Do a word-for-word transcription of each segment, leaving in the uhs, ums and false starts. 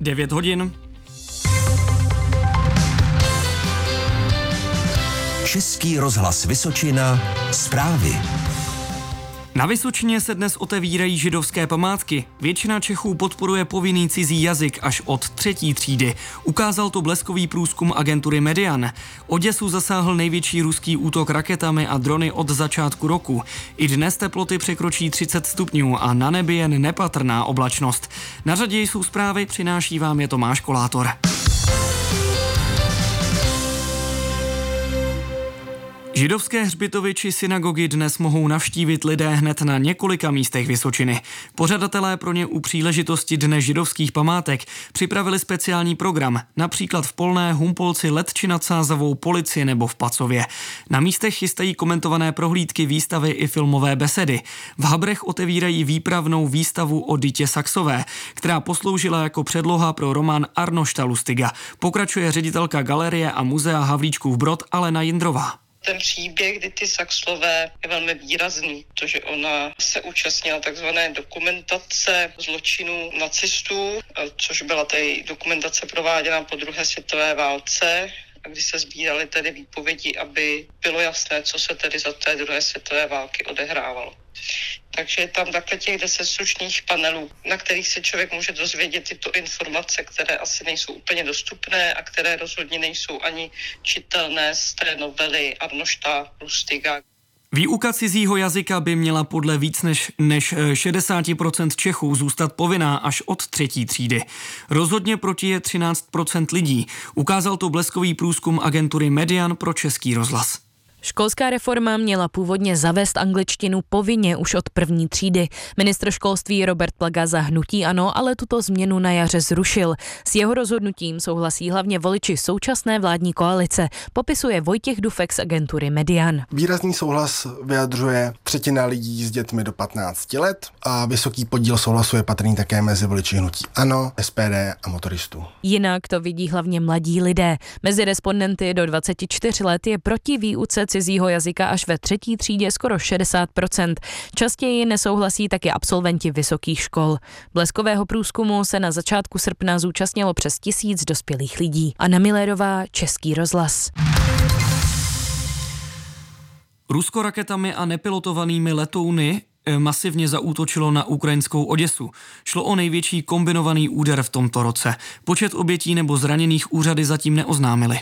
devět hodin. Český rozhlas Vysočina, zprávy. Na Vysočině se dnes otevírají židovské památky. Většina Čechů podporuje povinný cizí jazyk až od třetí třídy. Ukázal to bleskový průzkum agentury Median. Oděsu zasáhl největší ruský útok raketami a drony od začátku roku. I dnes teploty překročí třicet stupňů a na nebi jen nepatrná oblačnost. Na řadě jsou zprávy, přináší vám je Tomáš Kolátor. Židovské hřbitovy či synagogy dnes mohou navštívit lidé hned na několika místech Vysočiny. Pořadatelé pro ně u příležitosti Dne židovských památek připravili speciální program, například v Polné, Humpolci, Letči nad Sázavou, Polici nebo v Pacově. Na místech chystají komentované prohlídky, výstavy i filmové besedy. V Habrech otevírají výpravnou výstavu o Ditě Saxové, která posloužila jako předloha pro román Arnošta Lustiga. Pokračuje ředitelka galerie a muzea Havlíčkův Brod Alena Jindrová. Ten příběh Dity Saxové je velmi výrazný, protože ona se účastnila takzvané dokumentace zločinů nacistů, což byla tady dokumentace prováděna po druhé světové válce, a kdy se sbíraly tedy výpovědi, aby bylo jasné, co se tedy za té druhé světové války odehrávalo. Takže je tam takhle těch deset stručných panelů, na kterých se člověk může dozvědět tyto informace, které asi nejsou úplně dostupné a které rozhodně nejsou ani čitelné z té novely Arnošta Lustiga. Výuka cizího jazyka by měla podle víc než, než šedesát procent Čechů zůstat povinná až od třetí třídy. Rozhodně proti je třináct procent lidí. Ukázal to bleskový průzkum agentury Median pro Český rozhlas. Školská reforma měla původně zavést angličtinu povinně už od první třídy. Ministr školství Robert Plaga za hnutí ANO ale tuto změnu na jaře zrušil. S jeho rozhodnutím souhlasí hlavně voliči současné vládní koalice, popisuje Vojtěch Dufek z agentury Median. Výrazný souhlas vyjadřuje třetina lidí s dětmi do patnácti let a vysoký podíl souhlasu je patrný také mezi voliči hnutí ANO, S P D a motoristů. Jinak to vidí hlavně mladí lidé. Mezi respondenty do dvaceti čtyř let je proti výuce cizího jazyka až ve třetí třídě skoro šedesát procent. Častěji nesouhlasí taky absolventi vysokých škol. Bleskového průzkumu se na začátku srpna zúčastnilo přes tisíc dospělých lidí. Anna Millerová, Český rozhlas. Rusko raketami a nepilotovanými letouny masivně zaútočilo na ukrajinskou Oděsu. Šlo o největší kombinovaný úder v tomto roce. Počet obětí nebo zraněných úřady zatím neoznámily.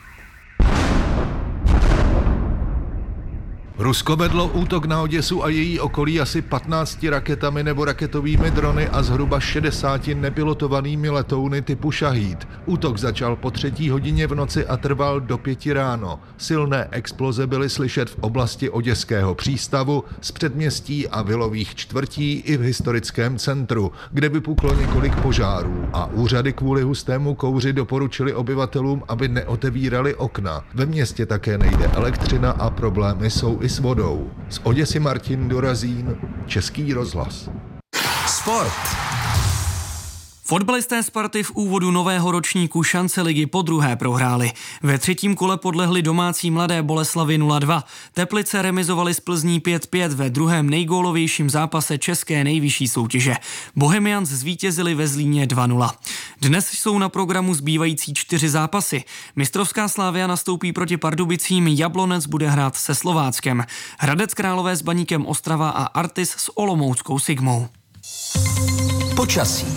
Rusko vedlo útok na Oděsu a její okolí asi patnácti raketami nebo raketovými drony a zhruba šedesáti nepilotovanými letouny typu Šahíd. Útok začal po třetí hodině v noci a trval do pěti ráno. Silné exploze byly slyšet v oblasti oděského přístavu, z předměstí a vilových čtvrtí i v historickém centru, kde vypuklo několik požárů a úřady kvůli hustému kouři doporučili obyvatelům, aby neotevírali okna. Ve městě také nejde elektřina a problémy jsou i s vodou. Z Oděsy Martin Dorazín, Český rozhlas. Sport. Fotbalisté Sparty v úvodu nového ročníku šance ligy podruhé prohráli. Ve třetím kole podlehli domácí Mladé Boleslavi nula dva. Teplice remizovali s Plzní pět pět ve druhém nejgólovějším zápase české nejvyšší soutěže. Bohemians zvítězili ve Zlíně dva nula. Dnes jsou na programu zbývající čtyři zápasy. Mistrovská Slavia nastoupí proti Pardubicím, Jablonec bude hrát se Slováckem. Hradec Králové s Baníkem Ostrava a Artis s Olomouckou Sigmou. Počasí.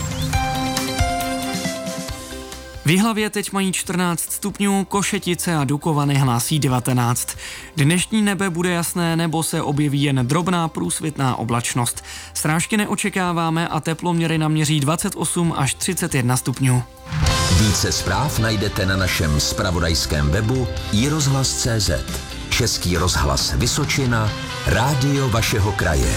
V Jihlavě teď mají čtrnáct stupňů, Košetice a Dukovany hlásí devatenáct. Dnešní nebe bude jasné, nebo se objeví jen drobná průsvitná oblačnost. Srážky neočekáváme a teploměry naměří dvacet osm až třicet jedna stupňů. Více zpráv najdete na našem zpravodajském webu i rozhlas tečka cé zet. Český rozhlas Vysočina, rádio vašeho kraje.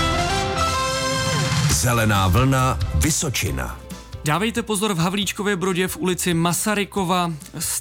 Zelená vlna Vysočina. Dávejte pozor v Havlíčkově Brodě v ulici Masarykova.